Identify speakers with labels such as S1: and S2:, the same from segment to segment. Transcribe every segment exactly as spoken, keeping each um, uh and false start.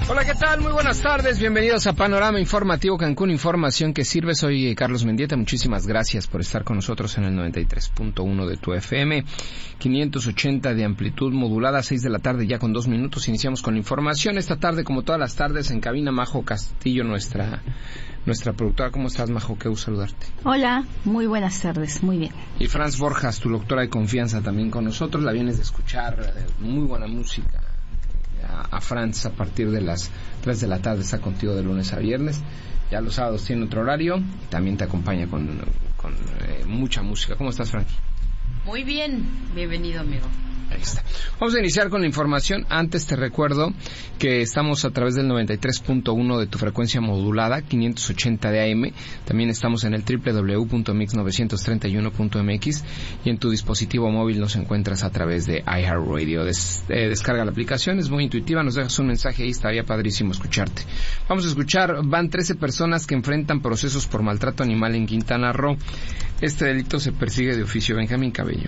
S1: Hola, ¿qué tal? Muy buenas tardes. Bienvenidos a Panorama Informativo Cancún, información que sirve. Soy Carlos Mendieta. Muchísimas gracias por estar con nosotros en el noventa y tres punto uno de tu F M, quinientos ochenta de amplitud modulada, seis de la tarde ya con dos minutos. Iniciamos con la información. Esta tarde, como todas las tardes, en cabina Majo Castillo, nuestra nuestra productora. ¿Cómo estás, Majo? Qué gusto saludarte.
S2: Hola, muy buenas tardes, muy bien.
S1: Y Franz Borjas, tu doctora de confianza, también con nosotros. La vienes de escuchar, muy buena música. A, a Franz a partir de las tres de la tarde está contigo de lunes a viernes. Ya los sábados tiene otro horario. También te acompaña con, con eh, mucha música. ¿Cómo estás, Frank?
S3: Muy bien, bienvenido, amigo.
S1: Ahí está. Vamos a iniciar con la información. Antes te recuerdo que estamos a través del noventa y tres punto uno de tu frecuencia modulada, quinientos ochenta de A M. También estamos en el doble u doble u doble u punto mix novecientos treinta y uno punto m x y en tu dispositivo móvil nos encuentras a través de iHeartRadio. Des, eh, descarga la aplicación, es muy intuitiva, nos dejas un mensaje ahí, estaría padrísimo escucharte. Vamos a escuchar, van trece personas que enfrentan procesos por maltrato animal en Quintana Roo. Este delito se persigue de oficio. Benjamín Cabello.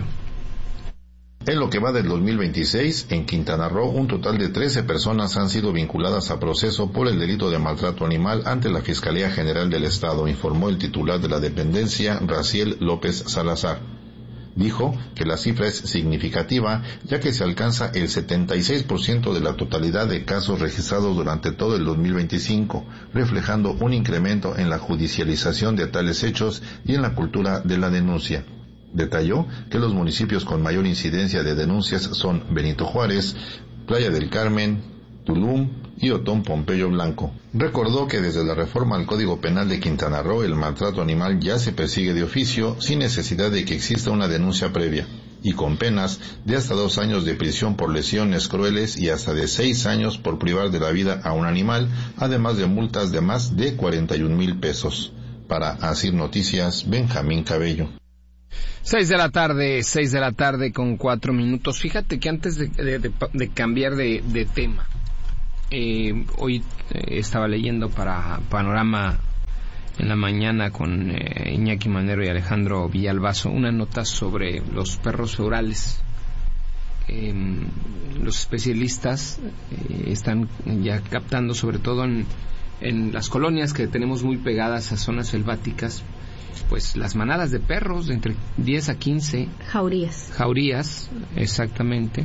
S4: En lo que va del dos mil veintiséis, en Quintana Roo, un total de trece personas han sido vinculadas a proceso por el delito de maltrato animal ante la Fiscalía General del Estado, informó el titular de la dependencia, Raciel López Salazar. Dijo que la cifra es significativa, ya que se alcanza el setenta y seis por ciento de la totalidad de casos registrados durante todo el dos mil veinticinco, reflejando un incremento en la judicialización de tales hechos y en la cultura de la denuncia. Detalló que los municipios con mayor incidencia de denuncias son Benito Juárez, Playa del Carmen, Tulum y Otón Pompeyo Blanco. Recordó que desde la reforma al Código Penal de Quintana Roo el maltrato animal ya se persigue de oficio sin necesidad de que exista una denuncia previa, y con penas de hasta dos años de prisión por lesiones crueles y hasta de seis años por privar de la vida a un animal, además de multas de más de cuarenta y un mil pesos. Para Asir Noticias, Benjamín Cabello.
S1: Seis de la tarde, seis de la tarde con cuatro minutos. Fíjate que antes de, de, de, de cambiar de, de tema, eh, hoy eh, estaba leyendo para Panorama en la mañana con eh, Iñaki Manero y Alejandro Villalbazo una nota sobre los perros feurales. Eh, los especialistas eh, están ya captando, sobre todo en, en las colonias que tenemos muy pegadas a zonas selváticas, pues las manadas de perros de entre diez a quince
S2: jaurías.
S1: Jaurías, exactamente.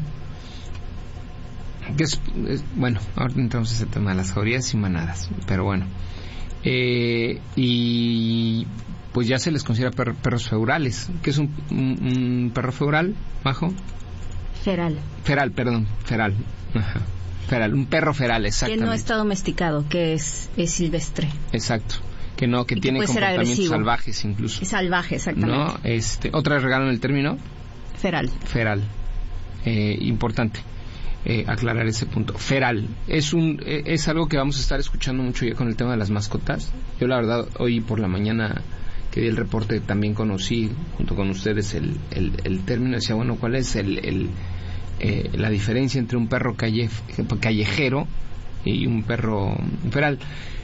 S1: Que es, es, bueno, ahora entramos a ese tema de las jaurías y manadas, pero bueno. Eh, y pues ya se les considera per, perros feurales. ¿Qué es un, un, un perro feural, Majo?
S2: Feral.
S1: Feral, perdón, feral. Ajá. Feral, un perro feral, exactamente.
S2: Que no está domesticado, que es, es silvestre.
S1: Exacto. Que no, que, que tiene comportamientos salvajes incluso.
S2: Salvaje, exactamente.
S1: ¿No? Este, otra vez regalan el término.
S2: Feral.
S1: Feral. Eh, importante eh, aclarar ese punto. Feral. Es un, eh, es algo que vamos a estar escuchando mucho ya con el tema de las mascotas. Yo la verdad hoy por la mañana que di el reporte también conocí junto con ustedes el, el, el término. Decía, bueno, ¿cuál es el, el eh, la diferencia entre un perro calle, callejero y un perro feral?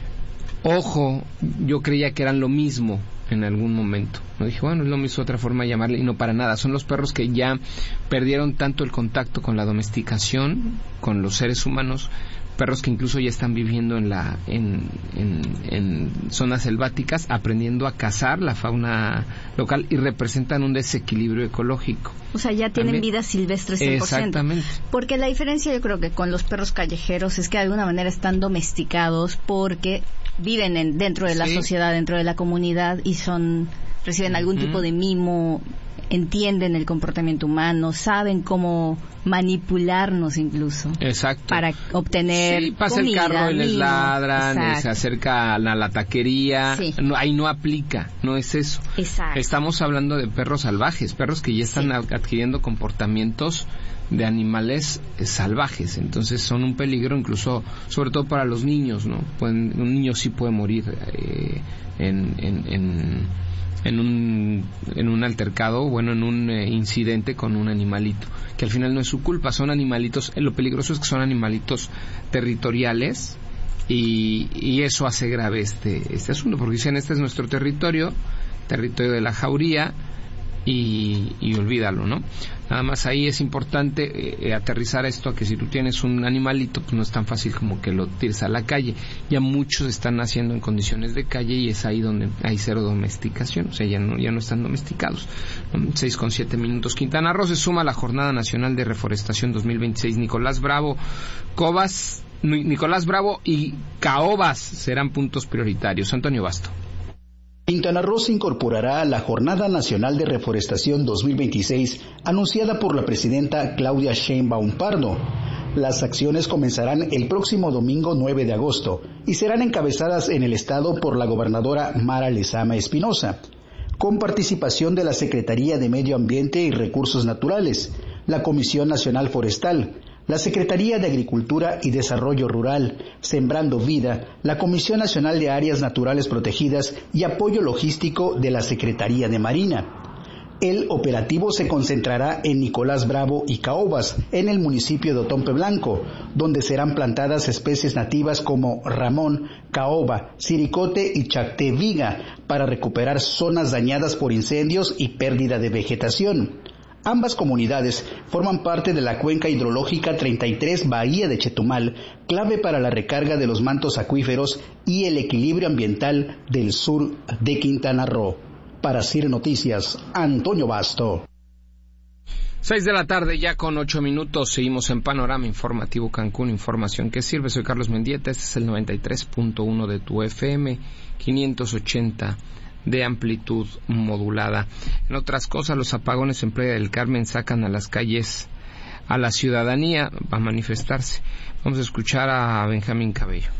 S1: Ojo, yo creía que eran lo mismo en algún momento. No dije, bueno, es lo mismo, otra forma de llamarle, y no, para nada. Son los perros que ya perdieron tanto el contacto con la domesticación, con los seres humanos, perros que incluso ya están viviendo en la en, en, en zonas selváticas, aprendiendo a cazar la fauna local y representan un desequilibrio ecológico.
S2: O sea, ya tienen También, vida silvestre cien por ciento.
S1: Exactamente.
S2: Porque la diferencia yo creo que con los perros callejeros es que de alguna manera están domesticados porque viven en, dentro de la sí. sociedad, dentro de la comunidad y son reciben algún uh-huh. tipo de mimo, entienden el comportamiento humano, saben cómo manipularnos incluso.
S1: Exacto.
S2: Para obtener
S1: sí, pasa
S2: comida,
S1: el carro y les
S2: mimo.
S1: ladran,
S2: Exacto.
S1: se acerca a la, la taquería. Sí. No, ahí no aplica, no es eso.
S2: Exacto.
S1: Estamos hablando de perros salvajes, perros que ya están sí. adquiriendo comportamientos de animales eh, salvajes, entonces son un peligro incluso, sobre todo para los niños, ¿no? Pueden, un niño sí puede morir eh, en, en, en, en un en un altercado, bueno, en un eh, incidente con un animalito, que al final no es su culpa, son animalitos, eh, lo peligroso es que son animalitos territoriales y, y eso hace grave este este asunto, porque dicen, este es nuestro territorio, territorio de la jauría, y, y olvídalo, ¿no? Nada más ahí es importante eh, aterrizar esto a que si tú tienes un animalito, pues no es tan fácil como que lo tires a la calle. Ya muchos están naciendo en condiciones de calle y es ahí donde hay cero domesticación, o sea, ya no, ya no están domesticados. seis con siete minutos. Quintana Roo se suma a la Jornada Nacional de Reforestación dos mil veintiséis. Nicolás Bravo, Cobas, Nicolás Bravo y Caobas serán puntos prioritarios. Antonio Basto.
S5: Quintana Roo se incorporará a la Jornada Nacional de Reforestación dos mil veintiséis, anunciada por la presidenta Claudia Sheinbaum Pardo. Las acciones comenzarán el próximo domingo nueve de agosto y serán encabezadas en el estado por la gobernadora Mara Lezama Espinosa, con participación de la Secretaría de Medio Ambiente y Recursos Naturales, la Comisión Nacional Forestal, la Secretaría de Agricultura y Desarrollo Rural, Sembrando Vida, la Comisión Nacional de Áreas Naturales Protegidas y apoyo logístico de la Secretaría de Marina. El operativo se concentrará en Nicolás Bravo y Caobas, en el municipio de Otompe Blanco, donde serán plantadas especies nativas como ramón, caoba, siricote y chacté-viga para recuperar zonas dañadas por incendios y pérdida de vegetación. Ambas comunidades forman parte de la cuenca hidrológica treinta y tres Bahía de Chetumal, clave para la recarga de los mantos acuíferos y el equilibrio ambiental del sur de Quintana Roo. Para C I R Noticias, Antonio Basto.
S1: Seis de la tarde ya con ocho minutos, seguimos en Panorama Informativo Cancún, información que sirve. Soy Carlos Mendieta, este es el noventa y tres punto uno de tu F M, quinientos ochenta de amplitud modulada. En otras cosas, los apagones en Playa del Carmen sacan a las calles a la ciudadanía a manifestarse. Vamos a escuchar a Benjamín Cabello.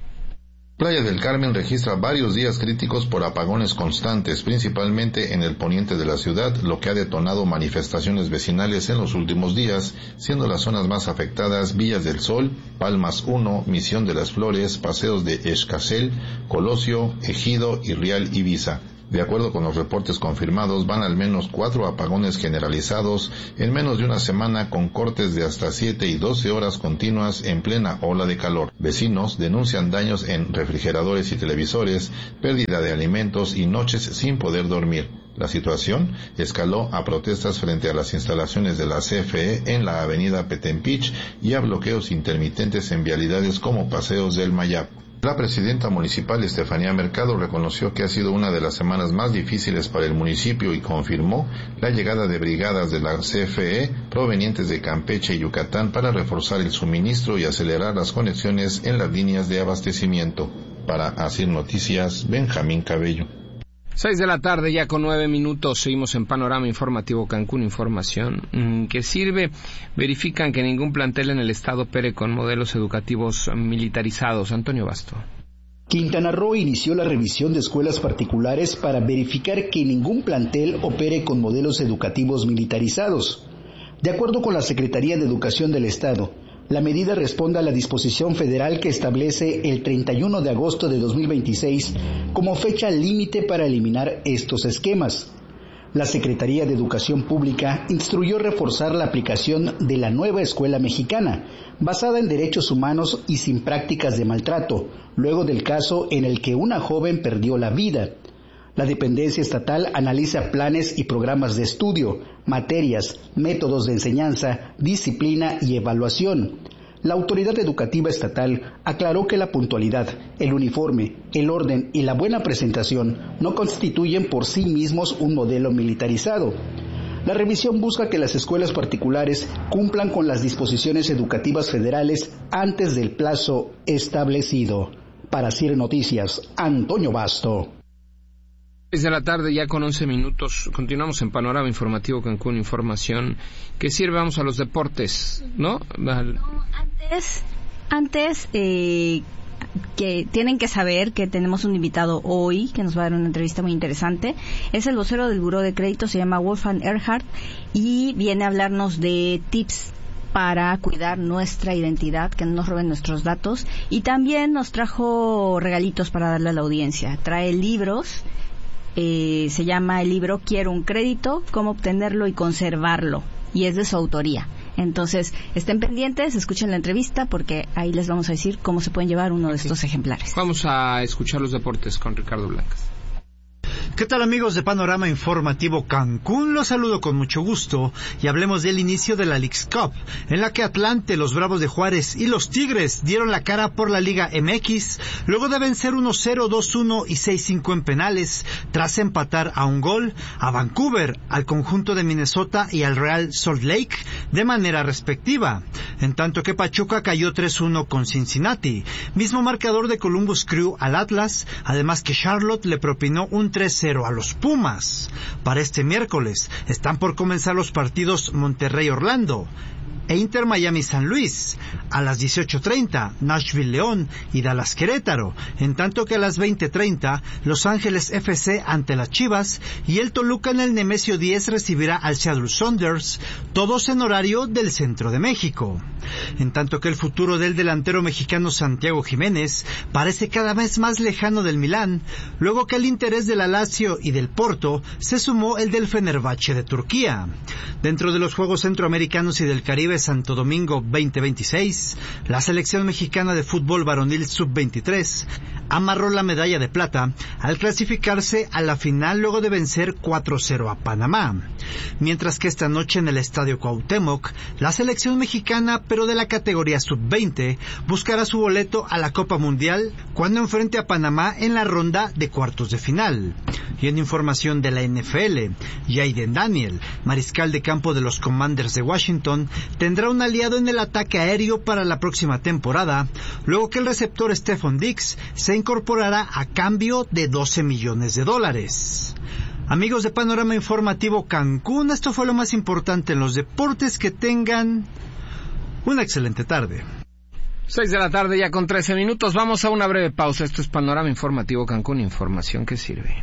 S4: Playa del Carmen registra varios días críticos por apagones constantes, principalmente en el poniente de la ciudad, lo que ha detonado manifestaciones vecinales en los últimos días, siendo las zonas más afectadas Villas del Sol, Palmas uno, Misión de las Flores, Paseos de Escacel, Colosio, Ejido y Real Ibiza. De acuerdo con los reportes confirmados, van al menos cuatro apagones generalizados en menos de una semana, con cortes de hasta siete y doce horas continuas en plena ola de calor. Vecinos denuncian daños en refrigeradores y televisores, pérdida de alimentos y noches sin poder dormir. La situación escaló a protestas frente a las instalaciones de la C F E en la avenida Petempich y a bloqueos intermitentes en vialidades como Paseos del Mayap. La presidenta municipal Estefanía Mercado reconoció que ha sido una de las semanas más difíciles para el municipio y confirmó la llegada de brigadas de la C F E provenientes de Campeche y Yucatán para reforzar el suministro y acelerar las conexiones en las líneas de abastecimiento. Para Asir Noticias, Benjamín Cabello.
S1: Seis de la tarde ya con nueve minutos, seguimos en Panorama Informativo Cancún, información que sirve. Verifican que ningún plantel en el estado opere con modelos educativos militarizados. Antonio Basto.
S5: Quintana Roo inició la revisión de escuelas particulares para verificar que ningún plantel opere con modelos educativos militarizados. De acuerdo con la Secretaría de Educación del Estado, la medida responde a la disposición federal que establece el treinta y uno de agosto de dos mil veintiséis como fecha límite para eliminar estos esquemas. La Secretaría de Educación Pública instruyó reforzar la aplicación de la nueva escuela mexicana, basada en derechos humanos y sin prácticas de maltrato, luego del caso en el que una joven perdió la vida. La dependencia estatal analiza planes y programas de estudio, materias, métodos de enseñanza, disciplina y evaluación. La autoridad educativa estatal aclaró que la puntualidad, el uniforme, el orden y la buena presentación no constituyen por sí mismos un modelo militarizado. La revisión busca que las escuelas particulares cumplan con las disposiciones educativas federales antes del plazo establecido. Para C I R Noticias, Antonio Basto.
S1: seis de la tarde ya con once minutos, continuamos en Panorama Informativo Cancún, información que sirve. Vamos a los deportes, ¿no? Al...
S2: no antes, antes eh, que tienen que saber que tenemos un invitado hoy que nos va a dar una entrevista muy interesante. Es el vocero del Buró de Crédito, se llama Wolfgang Erhardt y viene a hablarnos de tips para cuidar nuestra identidad, que no nos roben nuestros datos, y también nos trajo regalitos para darle a la audiencia. Trae libros. Eh, se llama el libro Quiero un crédito, cómo obtenerlo y conservarlo, y es de su autoría. Entonces, estén pendientes, escuchen la entrevista, porque ahí les vamos a decir cómo se pueden llevar uno de estos ejemplares.
S1: Vamos a escuchar los deportes con Ricardo Blancas.
S6: ¿Qué tal, amigos de Panorama Informativo Cancún? Los saludo con mucho gusto y hablemos del inicio de la Leagues Cup, en la que Atlante, los Bravos de Juárez y los Tigres dieron la cara por la Liga M X luego de vencer uno cero, dos uno y seis cinco en penales tras empatar a un gol a Vancouver, al conjunto de Minnesota y al Real Salt Lake de manera respectiva, en tanto que Pachuca cayó tres uno con Cincinnati, mismo marcador de Columbus Crew al Atlas, además que Charlotte le propinó un tres cero a los Pumas. Para este miércoles están por comenzar los partidos Monterrey-Orlando e Inter Miami-San Luis, a las dieciocho treinta Nashville-León y Dallas-Querétaro, en tanto que a las veinte treinta Los Ángeles F C ante las Chivas y el Toluca en el Nemesio diez recibirá al Seattle Sounders, todos en horario del centro de México. En tanto que el futuro del delantero mexicano Santiago Jiménez parece cada vez más lejano del Milán, luego que al interés del Lazio y del Porto se sumó el del Fenerbahce de Turquía. Dentro de los Juegos Centroamericanos y del Caribe Santo Domingo veinte veintiséis, la selección mexicana de fútbol varonil sub veintitrés amarró la medalla de plata al clasificarse a la final luego de vencer cuatro cero a Panamá. Mientras que esta noche en el Estadio Cuauhtémoc, la selección mexicana, pero de la categoría sub veinte, buscará su boleto a la Copa Mundial cuando enfrente a Panamá en la ronda de cuartos de final. Y en información de la N F L, Jayden Daniel, mariscal de campo de los Commanders de Washington, tendrá un aliado en el ataque aéreo para la próxima temporada, luego que el receptor Stephon Diggs se incorporará a cambio de doce millones de dólares. Amigos de Panorama Informativo Cancún, esto fue lo más importante en los deportes. Que tengan una excelente tarde.
S1: seis de la tarde ya con trece minutos. Vamos a una breve pausa. Esto es Panorama Informativo Cancún, información que sirve.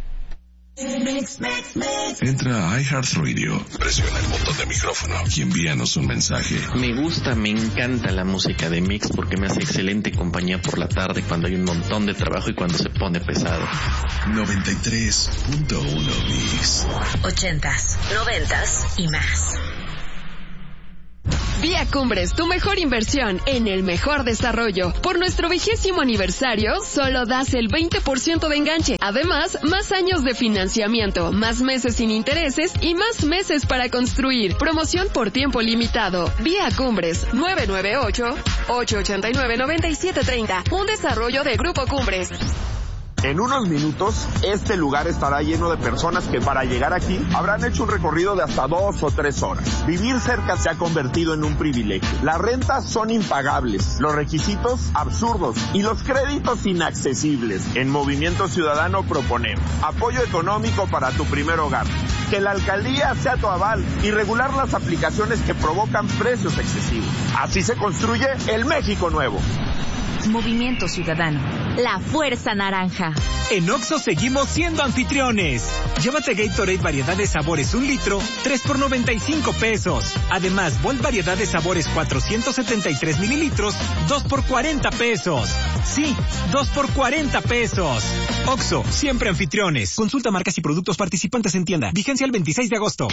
S7: Entra a iHeartRadio, presiona el botón de micrófono y envíanos un mensaje.
S8: Me gusta, me encanta la música de Mix porque me hace excelente compañía por la tarde cuando hay un montón de trabajo y cuando se pone pesado.
S7: noventa y tres punto uno Mix.
S9: Ochentas, noventas y más.
S10: Vía Cumbres, tu mejor inversión en el mejor desarrollo. Por nuestro vigésimo aniversario, solo das el veinte por ciento de enganche. Además, más años de financiamiento, más meses sin intereses y más meses para construir. Promoción por tiempo limitado. Vía Cumbres, nueve nueve ocho, ocho ocho nueve, nueve siete tres cero. Un desarrollo de Grupo Cumbres.
S11: En unos minutos, este lugar estará lleno de personas que para llegar aquí habrán hecho un recorrido de hasta dos o tres horas. Vivir cerca se ha convertido en un privilegio. Las rentas son impagables, los requisitos absurdos y los créditos inaccesibles. En Movimiento Ciudadano proponemos apoyo económico para tu primer hogar, que la alcaldía sea tu aval y regular las aplicaciones que provocan precios excesivos. Así se construye el México nuevo.
S9: Movimiento Ciudadano. La fuerza naranja.
S12: En Oxxo seguimos siendo anfitriones. Llévate Gatorade variedad de sabores un litro, tres por noventa y cinco pesos. Además, Volt variedad de sabores cuatrocientos setenta y tres mililitros, dos por cuarenta pesos. Sí, dos por cuarenta pesos. Oxxo, siempre anfitriones. Consulta marcas y productos participantes en tienda. Vigencia el veintiséis de agosto.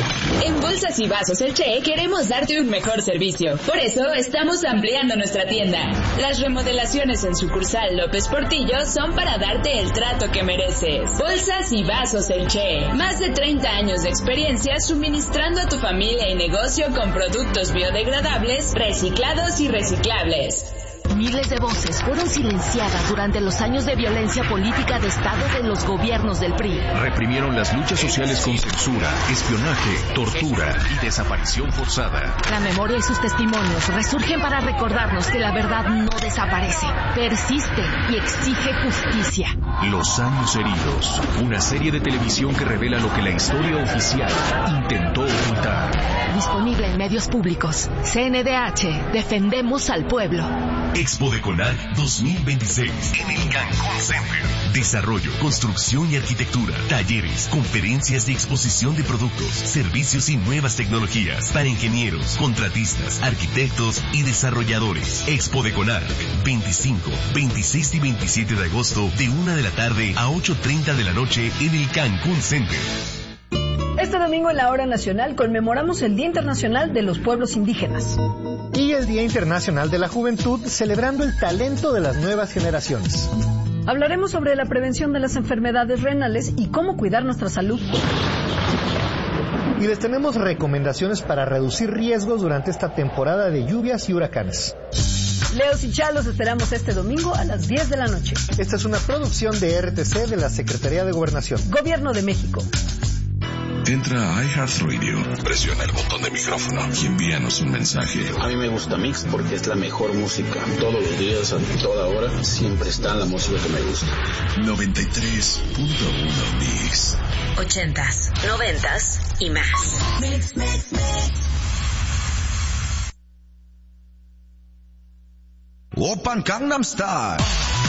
S13: En Bolsas y Vasos El Che queremos darte un mejor servicio. Por eso estamos ampliando nuestra tienda. Las remodelaciones en sucursal López Portillo son para darte el trato que mereces. Bolsas y Vasos El Che. Más de treinta años de experiencia suministrando a tu familia y negocio con productos biodegradables, reciclados y reciclables.
S9: Miles de voces fueron silenciadas durante los años de violencia política de Estado de los gobiernos del P R I.
S7: Reprimieron las luchas sociales con censura, espionaje, tortura y desaparición forzada.
S9: La memoria y sus testimonios resurgen para recordarnos que la verdad no desaparece, persiste y exige justicia.
S7: Los años heridos, una serie de televisión que revela lo que la historia oficial intentó ocultar.
S9: Disponible en medios públicos. C N D H, defendemos al pueblo.
S7: Expo de Conar dos mil veintiséis en el Cancún Center. Desarrollo, construcción y arquitectura, talleres, conferencias y exposición de productos, servicios y nuevas tecnologías para ingenieros, contratistas, arquitectos y desarrolladores. Expo de Conar, veinticinco, veintiséis y veintisiete de agosto de una de la tarde a ocho treinta de la noche en el Cancún Center.
S14: Este domingo en la Hora Nacional conmemoramos el Día Internacional de los Pueblos Indígenas.
S15: Y el Día Internacional de la Juventud, celebrando el talento de las nuevas generaciones.
S14: Hablaremos sobre la prevención de las enfermedades renales y cómo cuidar nuestra salud.
S15: Y les tenemos recomendaciones para reducir riesgos durante esta temporada de lluvias y huracanes.
S14: Leos y Chá, los esperamos este domingo a las diez de la noche.
S15: Esta es una producción de R T C de la Secretaría de Gobernación.
S14: Gobierno de México.
S7: Entra a iHeartRadio, presiona el botón de micrófono y envíanos un mensaje.
S16: A mí me gusta Mix porque es la mejor música. Todos los días, a toda hora, siempre está la música que me gusta.
S7: noventa y tres punto uno Mix.
S17: Ochentas, noventas y más. Mix, mix, mix.
S18: Oppan Gangnam Style.